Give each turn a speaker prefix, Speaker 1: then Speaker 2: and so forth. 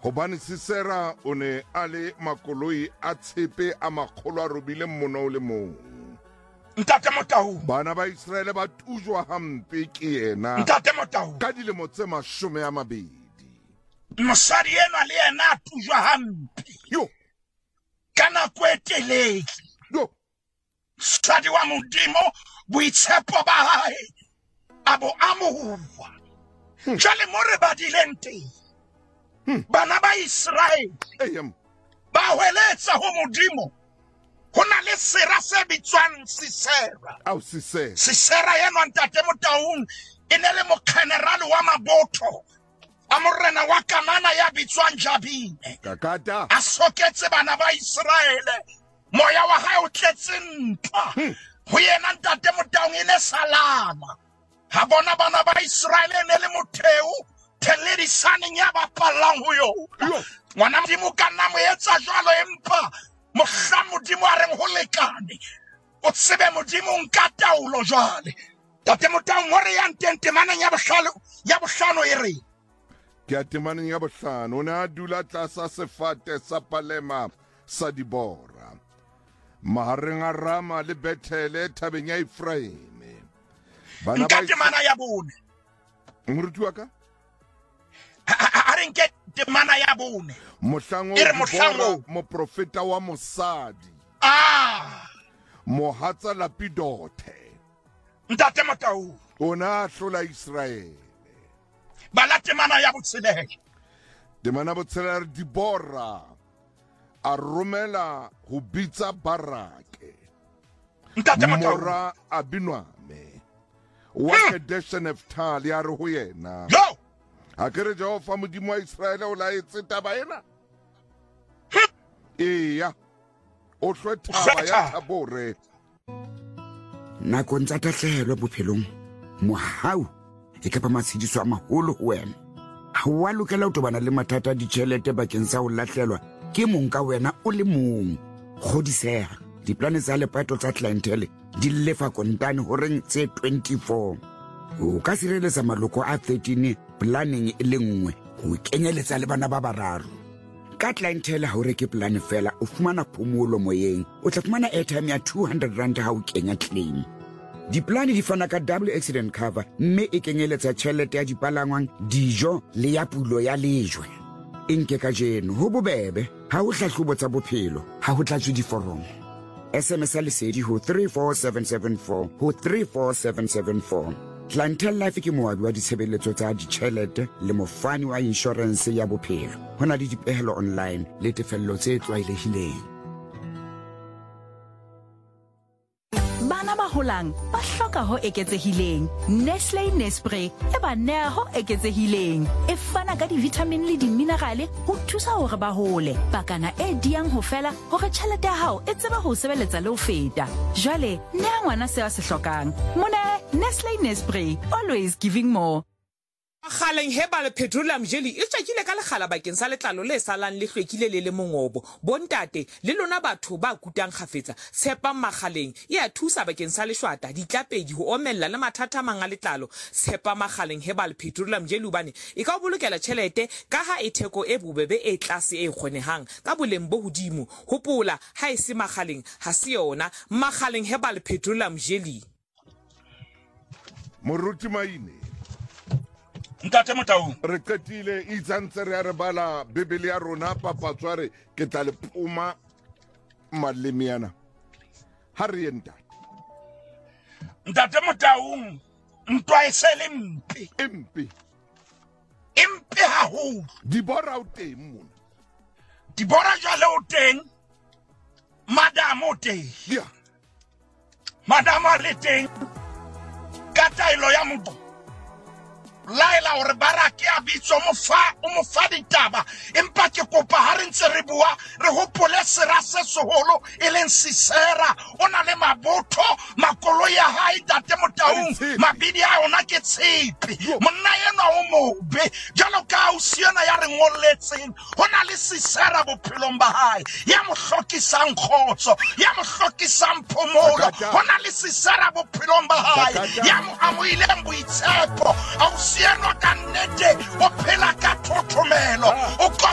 Speaker 1: Hobane Sisera o ne a le makoloi a tshepe a makgolo a robile mmono o le mong.
Speaker 2: Ntate Motau.
Speaker 1: Bana ba Israele ba tujwa hampe ke yena.
Speaker 2: Ntate Motau.
Speaker 1: Ka dilemo tse 20.
Speaker 2: Mosadi ena le yena a tujwa hampe.
Speaker 1: Yo.
Speaker 2: Ka nako e telele.
Speaker 1: Yo.
Speaker 2: Mosadi wa Modimo boitshepo ba hae a bo amohwa. Jwale mo re badileng teng. Bana ba Israele ba hweletsa ho Modimo. Ho na le sera se bitswang Sisera. Sisera yena Ntate Motaung e ne le mokgenerale wa mabotho a morena wa Kanana ya bitswang Jabine.
Speaker 1: Kakata
Speaker 2: A soketse bana ba Israele. Moya wa hae o tletse ntwa. Ho yena Ntate Motaung e ne salama. Ha bona bana ba Israele ne le motheo teledisaneng ya bapalang ho yo. Ngwana Modimo ka nna mo etsa jwalo empa mohla Modimo a reng ho lekane. O tsebe Modimo nka taolo jwale. Ntate Motaung hore ya nteng temaneng ya bohlano e re.
Speaker 1: Ke a temaneng ya bohlano o ne a dula tlasa sefate sa Palema sa Dibora. Mahareng a Rama le Bethele thabeng ya Efraime. Bana ba
Speaker 2: temana ya bone.
Speaker 1: Moruti wa ka?
Speaker 2: A re nke temana ya bone.
Speaker 1: Mohlango moprofeta wa mosadi. Mohatsa Lapidothe.
Speaker 2: Ntate Motaung.
Speaker 1: Ona hlola Israele.
Speaker 2: Bala temana ya botshelele.
Speaker 1: Temana botshelele Dibora a romela ho bitsa Barake.
Speaker 2: Ntate Motaung.
Speaker 1: Mora Abinwame. Wa Kedesh Neftali a re ho yena.
Speaker 2: Yo!
Speaker 1: A kere Jehova Modimo wa Israele o laetse taba ena. Eya. O hlwe taba ya Tabore.
Speaker 3: Nakong tsa tahlehelo bophelong mohau e ka ba matshediso a maholo ho wena. Ha wa lokela ho tobana le mathata a ditjhelete bakeng sa ho lahlelwa ke mong ka wena o le mong. Kgodiseha diplane tsa lepato tsa clientele di lefa kontane horeng tse 24. O ka sireletsa maloko a 13 planning e le nngwe ho kenyeletsa le bana ba bararo. Ka clientele ha o reke plan fela o fumana phomolo moyeng. O tla fumana airtime ya 200 rand ha o kenya claim. Diplane di fana ka double accident cover mme e kenyeletsa tjhelete ya dipalangwang, dijo le ya pulo ya lejwe. Inke ka jeno ho bobebe ha o hlahlobo tsa bophelo ha ho tlatswe diforomo. SMS lesedi ho 34774 ho 34774. Clientele Life ke moabi wa ditshebeletso tsa ditjhelete le mofani wa insurance ya bophelo. Hona le dipehelo online le tefello tse tlwaelehileng.
Speaker 4: Bana ba holang ba hloka ho eketsehileng. Nestlé Nespray e ba nea ho eketsehileng. E fana ka di-vitamin le di-minerale ho thusa hore ba hole. Pakana e diang ho fela hore tjhelete ya hao e tseba ho sebeletsa le ho feta. Jwale nea ngwana se a se hlokang. Mone Nestlé Nespray, always giving more.
Speaker 5: Kgaleng Herbal Petroleum Jelly e tswekile ka lekgala bakeng sa letlalo le salang le hlwekile le mongobo. Bontate le lona batho ba kutang khafetsa tshepa magaleng e a thusa bakeng sa leshwata ditlapedi ho omella le mathata manga letlalo. Tshepa magaleng Herbal Petroleum Jelly bane e ka bolokela tjhelete ka ha e theko e bobebe e tlase e kgonehang ka boleng bo hodimo. Hopola ha e se magaleng ha se yona. Magaleng Herbal Petroleum Jelly.
Speaker 1: Moruti Maine.
Speaker 2: Ntate Motaung.
Speaker 1: Re qetile itsantse re re bala Bibele ya rona papatsware ke tla le poma malemiana. Ha re enta.
Speaker 2: Ntate Motaung ntwa e se le mpe. Empe haholo.
Speaker 1: Dibora o teng mona.
Speaker 2: Dibora jwale o teng. Madam o teng.
Speaker 1: Yeah.
Speaker 2: Madam a le teng. Ka taelo ya motho. Laila hore Barake a bitso o mo fa ditaba empa ke kopa ha re ntse re bua re hopole sera se seholo e leng Sisera o na le mabotho makolo ya hae Ntate Motaung mabidi a ona ke tshepe monna yena o mobe jalo ka o siana ya re ngolletseng ho na le Sisera bophelong ba hae ya mo hlokisang khotso ya mo hlokisang phomolo ho na le Sisera bophelong ba hae ya mo amoileng boitshepo a siano ka nnete o phela ka thothomelo o